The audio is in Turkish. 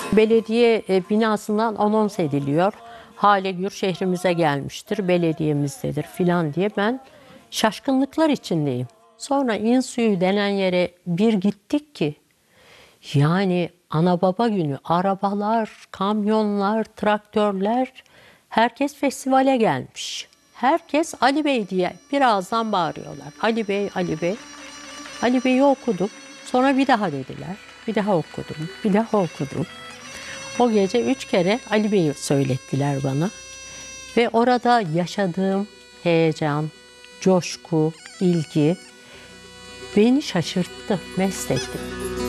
Belediye binasından anons ediliyor. Hale Gür şehrimize gelmiştir, belediyemizdedir filan diye ben şaşkınlıklar içindeyim. Sonra İnsuyu denen yere bir gittik ki yani ana baba günü arabalar, kamyonlar, traktörler herkes festivale gelmiş. Herkes Ali Bey diye birazdan bağırıyorlar. Ali Bey, Ali Bey. Ali Bey'i okudum. Sonra bir daha dediler. Bir daha okudum. Bir daha okudum. O gece 3 kere Ali Bey'i söylettiler bana. Ve orada yaşadığım heyecan, coşku, ilgi beni şaşırttı, mest etti.